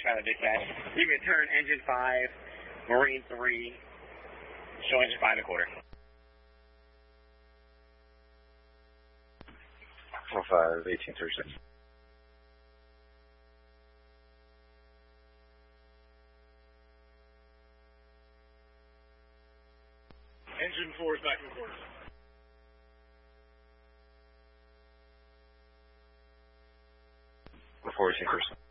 Skyler Dispatch. You can turn engine 5, Marine 3, show engine 5 and a quarter. 45, 1836. Engine 4 is back in the course. 4, 1836.